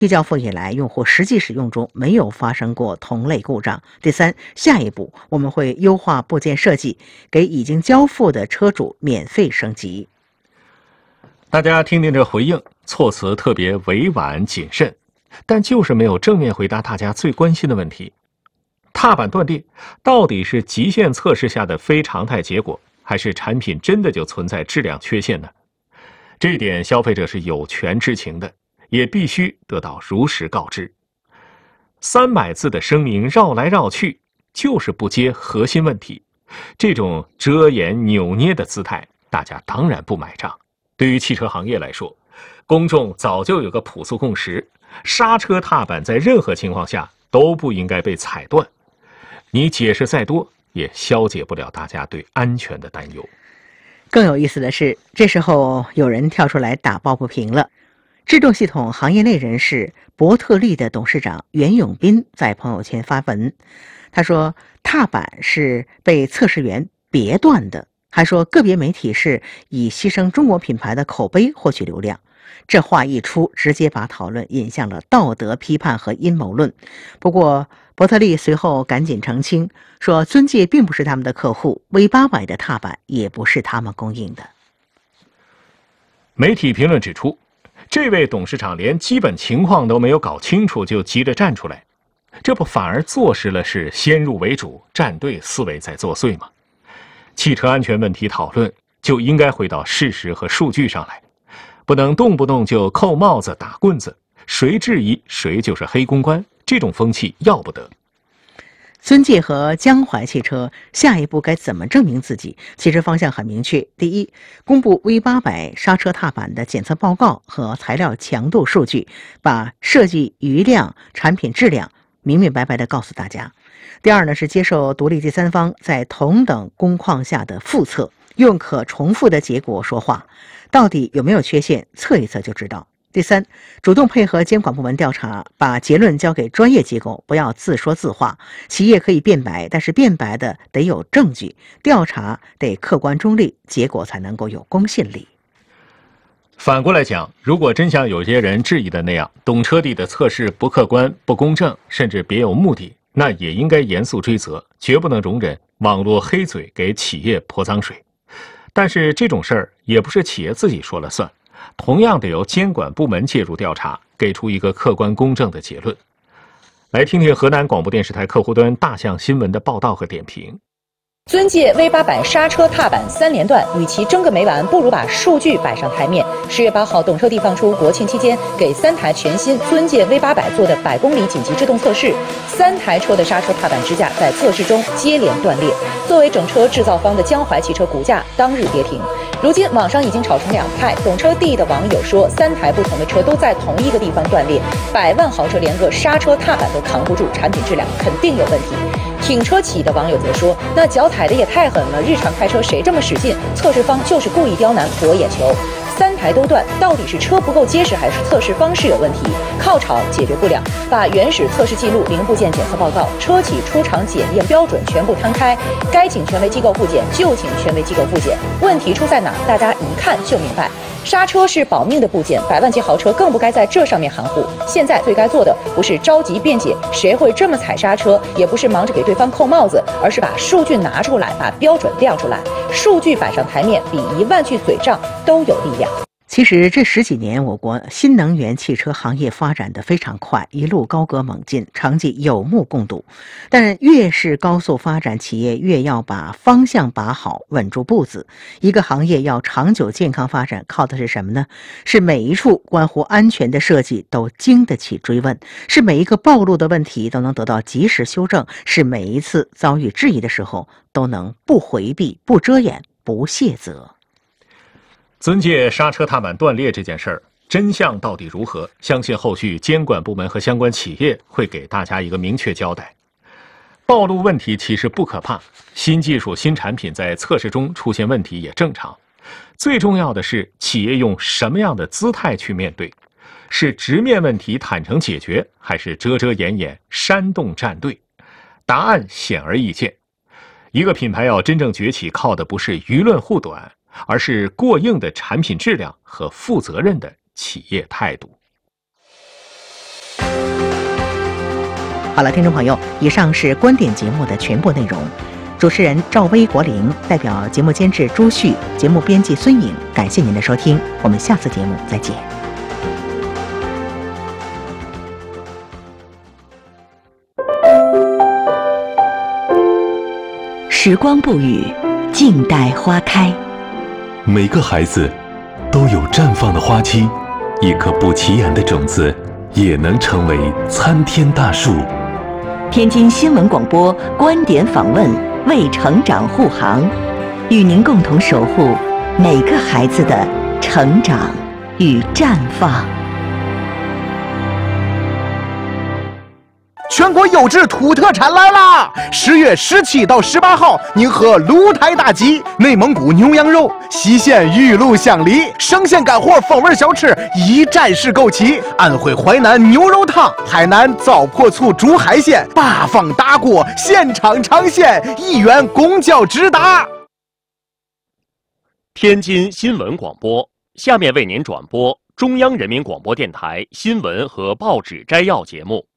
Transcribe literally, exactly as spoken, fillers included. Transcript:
交付以来，用户实际使用中没有发生过同类故障。第三，下一步我们会优化部件设计，给已经交付的车主免费升级。 大家听听这回应，措辞特别委婉谨慎，但就是没有正面回答大家最关心的问题：踏板断裂到底是极限测试下的非常态结果，还是产品真的就存在质量缺陷呢？这一点消费者是有权知情的，也必须得到如实告知。三百字的声明绕来绕去，就是不接核心问题，这种遮掩扭捏的姿态，大家当然不买账。对于汽车行业来说，公众早就有个朴素共识：刹车踏板在任何情况下都不应该被踩断。你解释再多，也消解不了大家对安全的担忧。 更有意思的是，这时候有人跳出来打抱不平了。制动系统行业内人士伯特利的董事长袁永斌在朋友圈发文，他说踏板是被测试员别断的，还说个别媒体是以牺牲中国品牌的口碑获取流量。这话一出，直接把讨论引向了道德批判和阴谋论。不过伯特利随后赶紧澄清，说尊界并不是他们的客户， V 八百 的踏板也不是他们供应的。 媒体评论指出，这位董事长连基本情况都没有搞清楚就急着站出来，这不反而坐实了是先入为主、站队思维在作祟吗？汽车安全问题讨论就应该回到事实和数据上来，不能动不动就扣帽子打棍子，谁质疑谁就是黑公关，这种风气要不得。 尊界和江淮汽车下一步该怎么证明自己？其实方向很明确：第一，公布 V 八百 刹车踏板的检测报告和材料强度数据，把设计余量、产品质量明明白白地告诉大家。第二呢，是接受独立第三方在同等工况下的复测，用可重复的结果说话，到底有没有缺陷，测一测就知道。第三，主动配合监管部门调查，把结论交给专业机构，不要自说自话。企业可以辩白，但是辩白的得有证据，调查得客观中立，结果才能够有公信力。 反过来讲，如果真像有些人质疑的那样，懂车帝的测试不客观、不公正，甚至别有目的，那也应该严肃追责，绝不能容忍网络黑嘴给企业泼脏水。但是这种事儿也不是企业自己说了算，同样得由监管部门介入调查，给出一个客观公正的结论。来听听河南广播电视台客户端大象新闻的报道和点评。 尊界 V 八百 刹车踏板三连断，与其争个没完，不如把数据摆上台面。十月八号，懂车帝放出国庆期间给三台全新尊界 V 八百 做的百公里紧急制动测试，三台车的刹车踏板支架在测试中接连断裂。作为整车制造方的江淮汽车股价当日跌停。如今网上已经吵成两派，懂车帝的网友说，三台不同的车都在同一个地方断裂，百万豪车连个刹车踏板都扛不住，产品质量肯定有问题。挺车企的网友则说，那脚踩的也太狠了，日常开车谁这么使劲？测试方就是故意刁难博眼球。三台都断，到底是车不够结实还是测试方式有问题？靠吵解决不了，把原始测试记录、零部件检测报告、车企出厂检验标准全部摊开，该请权威机构复检就请权威机构复检，问题出在哪？大家一看就明白。刹车是保命的部件，百万级豪车更不该在这上面含糊。现在最该做的不是着急辩解谁会这么踩刹车，也不是忙着给对方扣帽子，而是把数据拿出来，把标准亮出来，数据摆上台面，比一万句嘴仗都有力量。 其实这十几年，我国新能源汽车行业发展得非常快，一路高歌猛进，成绩有目共睹。但越是高速发展，企业越要把方向把好，稳住步子。一个行业要长久健康发展，靠的是什么呢？是每一处关乎安全的设计都经得起追问，是每一个暴露的问题都能得到及时修正，是每一次遭遇质疑的时候都能不回避、不遮掩、不卸责。 尊界刹车踏板断裂这件事儿，真相到底如何？相信后续监管部门和相关企业会给大家一个明确交代。暴露问题其实不可怕，新技术、新产品在测试中出现问题也正常。最重要的是，企业用什么样的姿态去面对？是直面问题坦诚解决，还是遮遮掩掩煽动站队？答案显而易见。一个品牌要真正崛起，靠的不是舆论护短，而是过硬的产品质量和负责任的企业态度。 好了，听众朋友，以上是观点节目的全部内容。主持人赵薇、国林，代表节目监制朱旭，节目编辑孙颖，感谢您的收听，我们下次节目再见。 时光不语，静待花开。 每个孩子都有绽放的花期，一颗不起眼的种子也能成为参天大树。 天津新闻广播观点访问，为成长护航，与您共同守护每个孩子的成长与绽放。 全国优质土特产来啦！十月十七到十八号，您和鹿台大吉、内蒙古牛羊肉、西县玉露香梨、生鲜干货风味小吃一站式购齐，安徽淮南牛肉汤、海南糟粕醋煮海鲜，八方大锅现场尝鲜，一元公交直达。 天津新闻广播，下面为您转播中央人民广播电台新闻和报纸摘要节目。